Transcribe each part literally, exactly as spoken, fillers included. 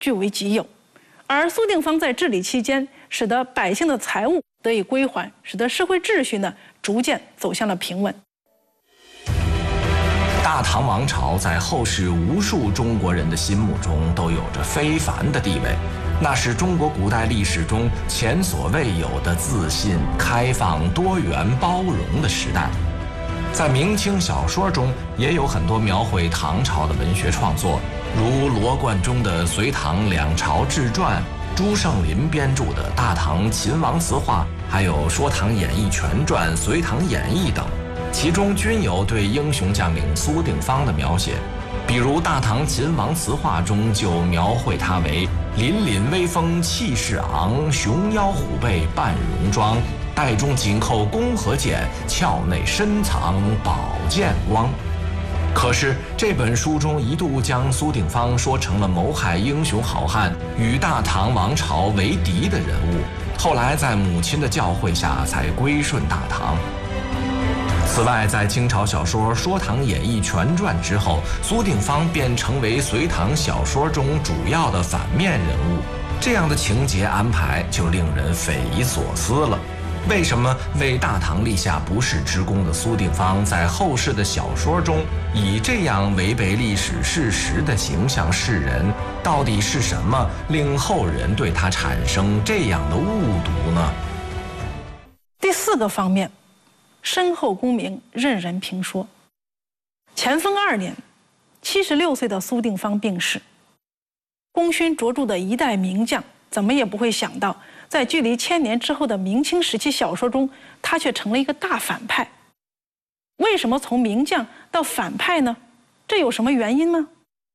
据为己有。而苏定方在治理期间，使得百姓的财物得以归还，使得社会秩序呢逐渐走向了平稳。 大唐王朝在后世无数中国人的心目中都有着非凡的地位，那是中国古代历史中前所未有的自信、开放、多元、包容的时代。在明清小说中，也有很多描绘唐朝的文学创作，如罗贯中的《隋唐两朝志传》，朱胜林编著的《大唐秦王词话》，还有《说唐演义全传》《隋唐演义》等，其中均有对英雄将领苏定方的描写。比如《大唐秦王词话》中就描绘他为凛凛威风气势昂，熊腰虎背半戎装，带中紧扣弓和箭，鞘内深藏宝剑光。可是这本书中一度将苏定方说成了谋害英雄好汉、与大唐王朝为敌的人物，后来在母亲的教诲下才归顺大唐。此外，在清朝小说《说唐演义全传》之后，苏定方便成为隋唐小说中主要的反面人物，这样的情节安排就令人匪夷所思了。为什么为大唐立下不世之功的苏定方在后世的小说中以这样违背历史事实的形象示人？到底是什么令后人对他产生这样的误读呢？ 第四个方面，身后功名任人评说。乾丰二年，七十六岁的苏定方病逝。功勋卓著的一代名将，怎么也不会想到，在距离千年之后的明清时期小说中，他却成了一个大反派。为什么从名将到反派呢？这有什么原因吗？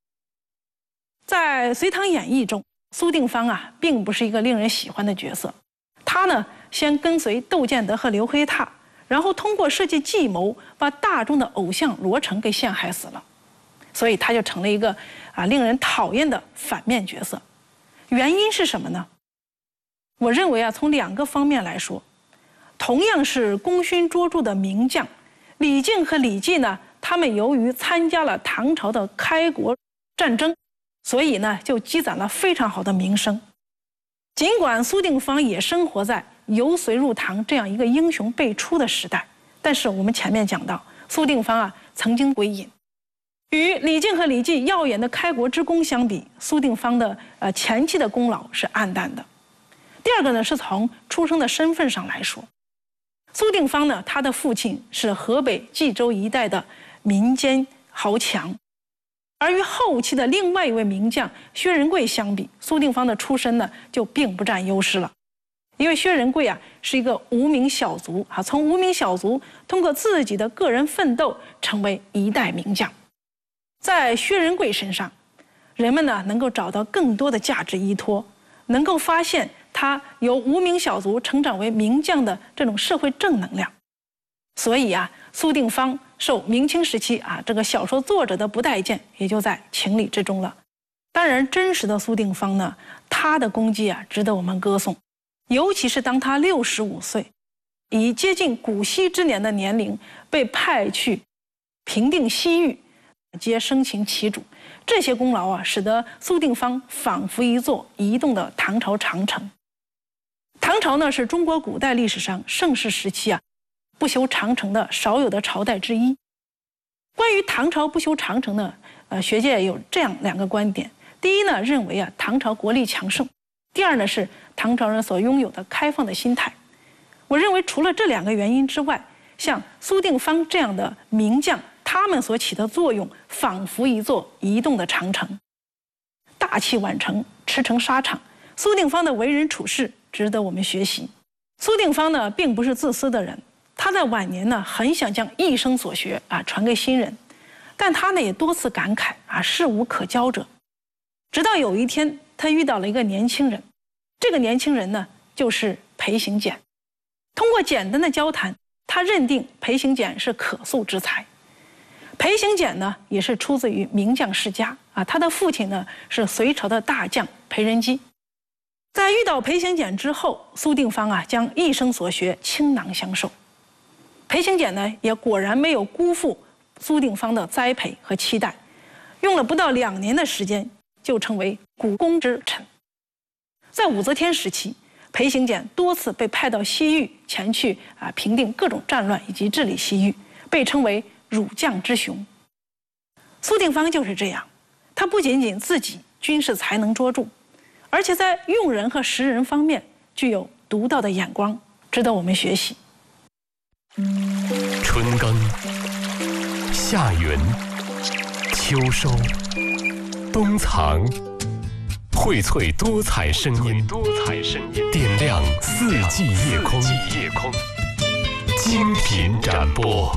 在《隋唐演义》中，苏定方啊，并不是一个令人喜欢的角色。他呢，先跟随窦建德和刘黑闼，然后通过设计计谋，把大众的偶像罗成给陷害死了，所以他就成了一个啊令人讨厌的反面角色。原因是什么呢？我认为啊，从两个方面来说，同样是功勋卓著的名将，李靖和李绩呢，他们由于参加了唐朝的开国战争，所以呢，就积攒了非常好的名声。尽管苏定方也生活在由隋入唐这样一个英雄辈出的时代，但是我们前面讲到，苏定方啊曾经归隐。与李靖和李绩耀眼的开国之功相比，苏定方的呃前期的功劳是暗淡的。第二个呢，是从出生的身份上来说，苏定方呢，他的父亲是河北冀州一带的民间豪强，而与后期的另外一位名将薛仁贵相比，苏定方的出身呢就并不占优势了。因为薛仁贵啊是一个无名小卒啊，从无名小卒通过自己的个人奋斗成为一代名将。在薛仁贵身上，人们呢能够找到更多的价值依托，能够发现他由无名小卒成长为名将的这种社会正能量。所以啊，苏定方受明清时期啊这个小说作者的不待见，也就在情理之中了。当然，真实的苏定方呢，他的功绩啊值得我们歌颂。尤其是当他六十五岁，以接近古稀之年的年龄，被派去平定西域，皆生擒其主，这些功劳啊，使得苏定方仿佛一座移动的唐朝长城。唐朝呢，是中国古代历史上盛世时期啊不修长城的少有的朝代之一。关于唐朝不修长城呢，呃，学界有这样两个观点：第一呢，认为啊唐朝国力强盛；第二呢是唐朝人所拥有的开放的心态。我认为除了这两个原因之外，像苏定方这样的名将，他们所起的作用仿佛一座移动的长城，大器晚成，驰骋沙场。苏定方的为人处事值得我们学习。苏定方呢，并不是自私的人，他在晚年呢，很想将一生所学啊传给新人，但他呢也多次感慨啊世无可教者。直到有一天，他遇到了一个年轻人，这个年轻人呢就是裴行俭。通过简单的交谈，他认定裴行俭是可塑之才。裴行俭呢也是出自于名将世家啊，他的父亲呢是隋朝的大将裴仁基。在遇到裴行俭之后，苏定方啊将一生所学倾囊相授。裴行俭呢也果然没有辜负苏定方的栽培和期待，用了不到两年的时间， 就成为股肱之臣。在武则天时期，裴行俭多次被派到西域前去啊平定各种战乱以及治理西域，被称为儒将之雄。苏定方就是这样，他不仅仅自己军事才能卓著，而且在用人和识人方面具有独到的眼光，值得我们学习。 春耕、夏耘、秋收、冬藏，荟萃多彩声音，多彩声音，点亮四季夜空，夜空，精品展播。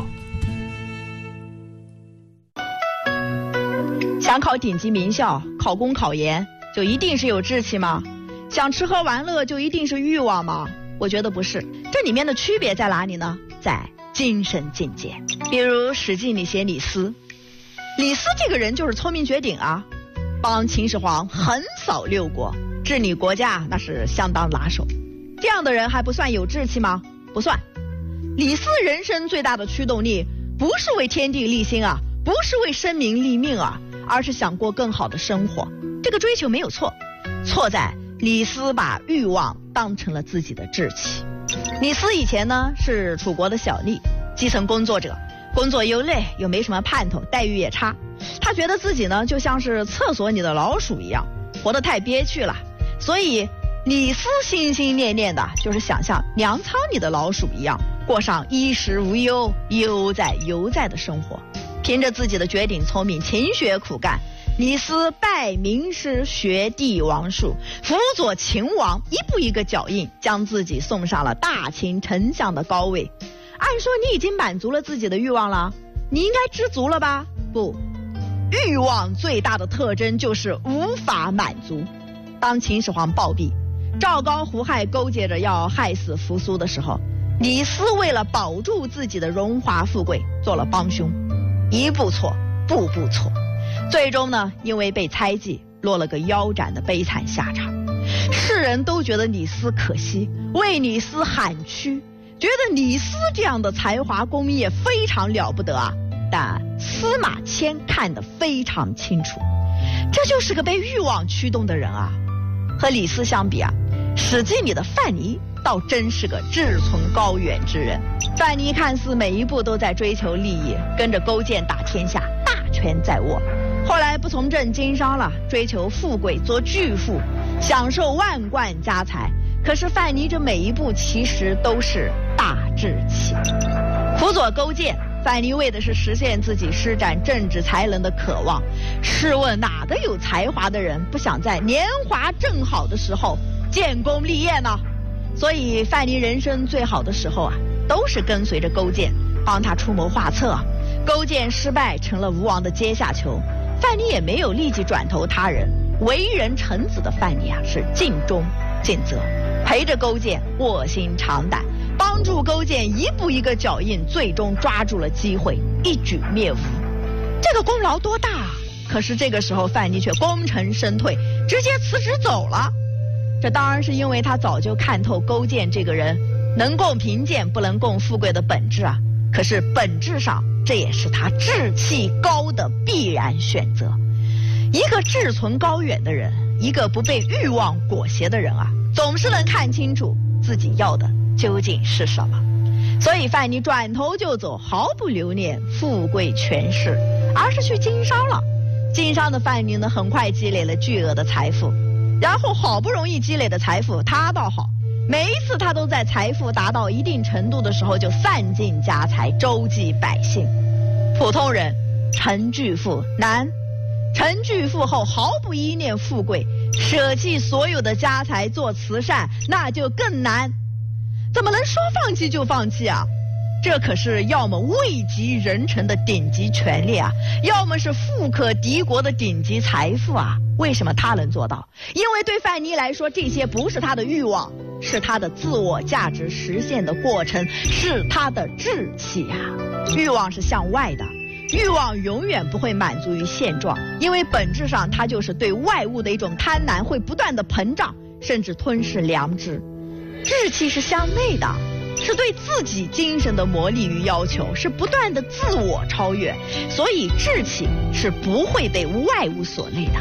想考顶级名校，考公考研就一定是有志气吗？想吃喝玩乐就一定是欲望吗？我觉得不是，这里面的区别在哪里呢？在精神境界。比如《史记》里写李斯，李斯这个人就是聪明绝顶啊，帮秦始皇横扫六国，治理国家那是相当拿手。这样的人还不算有志气吗？不算。李斯人生最大的驱动力不是为天地立心啊，不是为生民立命啊，而是想过更好的生活。这个追求没有错，错在李斯把欲望当成了自己的志气。李斯以前呢是楚国的小吏，基层工作者，工作又累又没什么盼头，待遇也差。他觉得自己呢就像是厕所里的老鼠一样，活得太憋屈了。所以李斯心心念念的就是想像粮仓里的老鼠一样，过上衣食无忧、悠哉悠哉的生活。凭着自己的绝顶聪明，勤学苦干，李斯拜名师，学帝王术，辅佐秦王，一步一个脚印，将自己送上了大秦丞相的高位。按说你已经满足了自己的欲望了，你应该知足了吧？不，欲望最大的特征就是无法满足。当秦始皇暴毙，赵高、胡亥勾结着要害死扶苏的时候，李斯为了保住自己的荣华富贵，做了帮凶，一步错，步步错。最终呢，因为被猜忌，落了个腰斩的悲惨下场。世人都觉得李斯可惜，为李斯喊屈，觉得李斯这样的才华功业非常了不得啊。但司马迁看得非常清楚，这就是个被欲望驱动的人啊。和李斯相比啊，《史记》里的范蠡倒真是个志存高远之人。范蠡看似每一步都在追求利益，跟着勾践打天下，大权在握。后来不从政经商了，追求富贵，做巨富，享受万贯家财。可是范蠡这每一步其实都是大志气。辅佐勾践，范蠡为的是实现自己施展政治才能的渴望。试问哪个有才华的人不想在年华正好的时候建功立业呢？所以范蠡人生最好的时候啊，都是跟随着勾践，帮他出谋划策。勾践失败，成了吴王的阶下囚，范蠡也没有立即转投他人。为人臣子的范蠡啊，是尽忠尽责，陪着勾践卧薪尝胆，帮助勾践一步一个脚印，最终抓住了机会，一举灭吴。这个功劳多大啊！可是这个时候范蠡却功成身退，直接辞职走了。这当然是因为他早就看透勾践这个人能共贫贱不能共富贵的本质啊。可是本质上这也是他志气高的必然选择。一个志存高远的人，一个不被欲望裹挟的人啊，总是能看清楚自己要的究竟是什么。所以范蠡转头就走，毫不留恋富贵权势，而是去经商了。经商的范蠡呢，很快积累了巨额的财富，然后好不容易积累的财富他倒好，每一次他都在财富达到一定程度的时候就散尽家财，周济百姓。普通人成巨富难，成巨富后毫不依恋富贵，舍弃所有的家财做慈善，那就更难。怎么能说放弃就放弃啊？这可是要么位极人臣的顶级权力啊，要么是富可敌国的顶级财富啊。为什么他能做到？因为对范蠡来说，这些不是他的欲望，是他的自我价值实现的过程，是他的志气啊。欲望是向外的，欲望永远不会满足于现状，因为本质上它就是对外物的一种贪婪，会不断的膨胀，甚至吞噬良知。志气是向内的，是对自己精神的磨砺与要求，是不断的自我超越，所以志气是不会被外物所累的。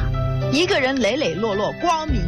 一个人磊磊落落、光明